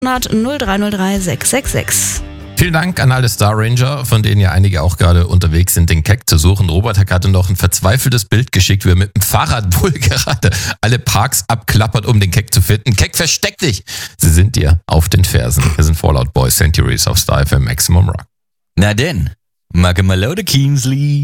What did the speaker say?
0303666. 666. Vielen Dank an alle Star Ranger, von denen ja einige auch gerade unterwegs sind, den Keck zu suchen. Robert hat gerade noch ein verzweifeltes Bild geschickt, wie er mit dem Fahrrad wohl gerade alle Parks abklappert, um den Keck zu finden. Keck, versteck dich! Sie sind dir auf den Fersen. Wir sind Fallout Boy, Centuries auf Star FM Maximum Rock. Na denn, mag mal Keensley.